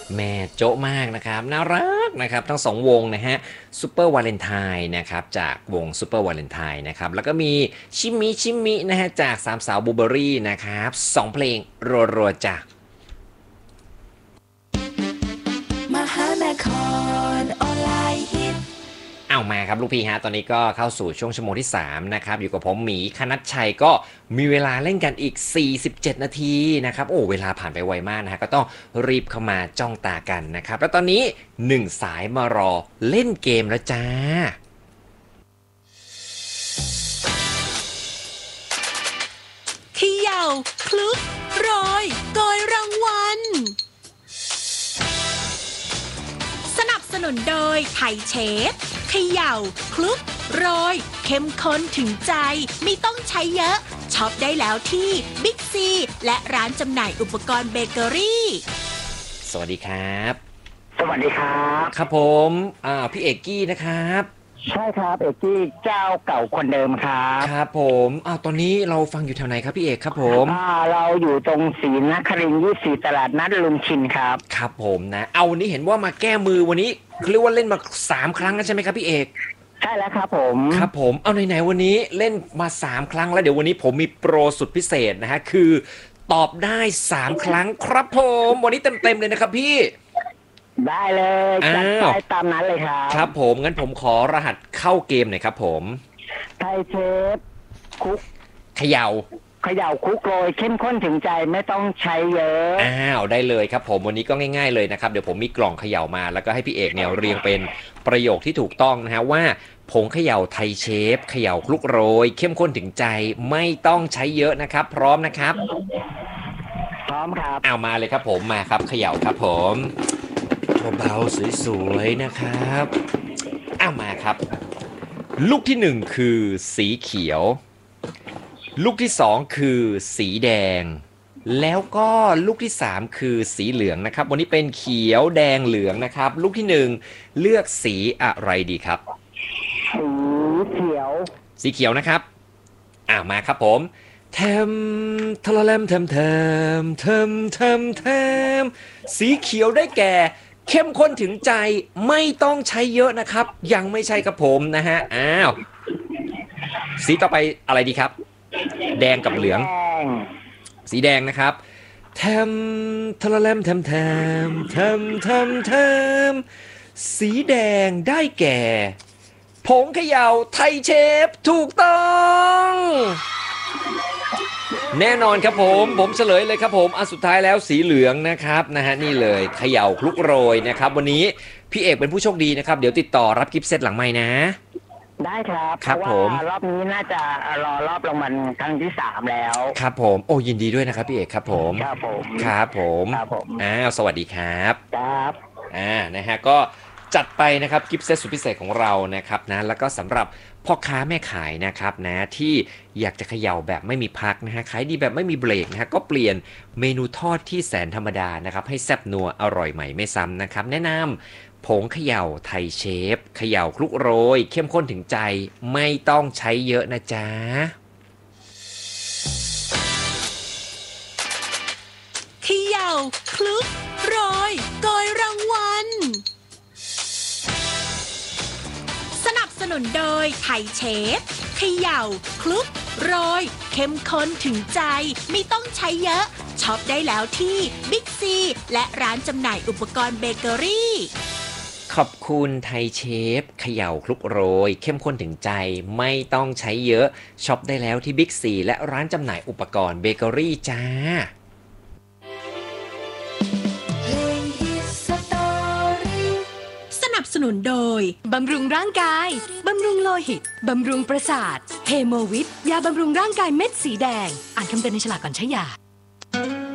แม่โจ๊ะมากนะครับน่ารักนะครับทั้งสองวงนะฮะซูเปอร์วาเลนไทน์นะครับจากวงซูเปอร์วาเลนไทน์นะครับแล้วก็มีชิมิชิมินะฮะจากสามสาวบูเบอรี่นะครับสองเพลงรัวๆจากมหานครออนไลน์ฮิตเอามาครับลูกพี่ฮะตอนนี้ก็เข้าสู่ช่วงชั่วโมงที่3นะครับอยู่กับผมหมีคณัชชัยก็มีเวลาเล่นกันอีก47นาทีนะครับโอ้เวลาผ่านไปไวมากนะฮะก็ต้องรีบเข้ามาจ้องตากันนะครับแล้วตอนนี้1สายมารอเล่นเกมแล้วจ้าเขย่าคลุกโรยโกยรางวัลสนับสนุนโดยไทยเชฟเขย่าคลุกโรยเข้มข้นถึงใจไม่ต้องใช้เยอะช็อปได้แล้วที่บิ๊กซีและร้านจำหน่ายอุปกรณ์เบเกอรี่สวัสดีครับสวัสดีครับครับผมพี่เอกกี้นะครับใช่ครับเอกกี้เจ้าเก่าคนเดิมครับครับผมตอนนี้เราฟังอยู่แถวไหนครับพี่เอกครับผมเราอยู่ตรงศรีนครินทร์24ตลาดนัดลุงชินครับครับผมนะเอาวันนี้เห็นว่ามาแก้มือวันนี้เขาเรียกว่าเล่นมา3ครั้งแล้วใช่ไหมครับพี่เอกใช่แล้วครับผมครับผมเอาไหนๆวันนี้เล่นมา3ครั้งแล้วเดี๋ยววันนี้ผมมีโปรสุดพิเศษนะฮะคือตอบได้3ครั้งครับผมวันนี้เต็มๆเลยนะครับพี่ได้เลยจัดไปตามนั้นเลยครับครับผมงั้นผมขอรหัสเข้าเกมหน่อยครับผมไทยเชฟคุกเขย่าคุกโรยเข้มข้นถึงใจไม่ต้องใช้เยอะได้เลยครับผมวันนี้ก็ง่ายๆเลยนะครับเดี๋ยวผมมีกล่องเขย่ามาแล้วก็ให้พี่เอกเนี่ยเรียงเป็นประโยคที่ถูกต้องนะฮะว่าผงเขย่าไทยเชฟเขย่าคลุกโรยเข้มข้นถึงใจไม่ต้องใช้เยอะนะครับพร้อมนะครับพร้อมครับเอามาเลยครับผมมาครับเขย่าครับผมเบาๆสวยๆนะครับเอามาครับลูกที่1คือสีเขียวลูกที่2คือสีแดงแล้วก็ลูกที่3คือสีเหลืองนะครับวันนี้เป็นเขียวแดงเหลืองนะครับลูกที่1เลือกสีอะไรดีครับสีเขียวนะครับมาครับผมเทมทะเลมเทมเทมเทมเทมเทมสีเขียวได้แก่เข้มข้นถึงใจไม่ต้องใช้เยอะนะครับยังไม่ใช่ครับผมนะฮะสีต่อไปอะไรดีครับแดงกับเหลืองสีแดงนะครับเทมทะเลมเทมเทมเทมเทมเทมสีแดงได้แก่ผงเขย่าไทยเชฟถูกต้องแน่นอนครับผมเฉลยเลยครับผมสุดท้ายแล้วสีเหลืองนะครับนะฮะนี่เลยเขย่าคลุกโรยนะครับวันนี้พี่เอกเป็นผู้โชคดีนะครับเดี๋ยวติดต่อรับกิฟต์เซตหลังไมค์นะได้ครับครับผมรอบนี้น่าจะรอรอบรางวัลครั้งที่3แล้วครับผมโอ้ยินดีด้วยนะครับพี่เอกครับผมครับผมครับผมสวัสดีครับครับนะฮะก็จัดไปนะครับกิฟต์เซตสุดพิเศษของเรานะครับนะแล้วก็สำหรับพ่อค้าแม่ขายนะครับนะที่อยากจะเขย่าแบบไม่มีพักนะฮะขายดีแบบไม่มีเบรกนะฮะก็เปลี่ยนเมนูทอดที่แสนธรรมดานะครับให้แซ่บนัวอร่อยใหม่ไม่ซ้ำนะครับแนะนำผงเขย่าไทยเชฟเขย่าคลุกโรยเข้มข้นถึงใจไม่ต้องใช้เยอะนะจ๊ะเขย่าคลุกโรยโกยรางวัลสนับสนุนโดยไทยเชฟเขย่าคลุกโรยเข้มข้นถึงใจไม่ต้องใช้เยอะช็อปได้แล้วที่บิ๊กซีและร้านจำหน่ายอุปกรณ์เบเกอรี่ขอบคุณไทยเชฟเขย่าคลุกโรยเข้มข้นถึงใจไม่ต้องใช้เยอะช็อปได้แล้วที่บิ๊กซีและร้านจำหน่ายอุปกรณ์เบเกอรี่จ้าสนับสนุนโดยบำรุงร่างกายบำรุงโลหิตบำรุงประสาทเฮโมวิทยาบำรุงร่างกายเม็ดสีแดงอ่านคำเตือนในฉลากก่อนใช้ยา